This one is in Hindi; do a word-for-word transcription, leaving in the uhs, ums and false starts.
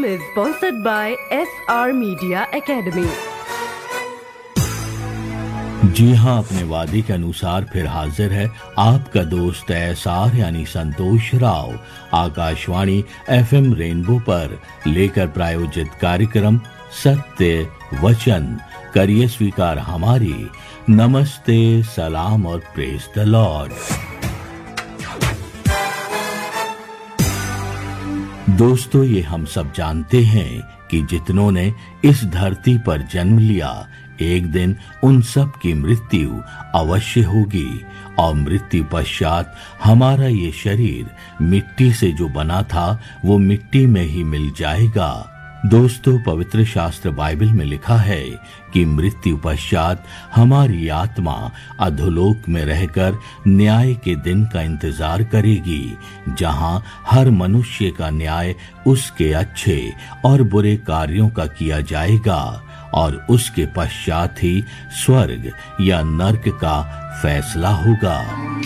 program is sponsored by S R Media Academy. जी हाँ, अपने वादे के अनुसार फिर हाजिर है आपका दोस्त एस आर यानी संतोष Rao, Akashvani F M rainbow पर लेकर प्रायोजित कार्यक्रम सत्य वचन। करिए स्वीकार हमारी नमस्ते, सलाम और प्रेज द लॉर्ड। दोस्तों, ये हम सब जानते हैं कि जितनों ने इस धरती पर जन्म लिया, एक दिन उन सब की मृत्यु अवश्य होगी और मृत्यु पश्चात हमारा ये शरीर मिट्टी से जो बना था वो मिट्टी में ही मिल जाएगा। दोस्तों, पवित्र शास्त्र बाइबल में लिखा है कि मृत्यु पश्चात हमारी आत्मा अधोलोक में रहकर न्याय के दिन का इंतजार करेगी, जहां हर मनुष्य का न्याय उसके अच्छे और बुरे कार्यों का किया जाएगा और उसके पश्चात ही स्वर्ग या नर्क का फैसला होगा।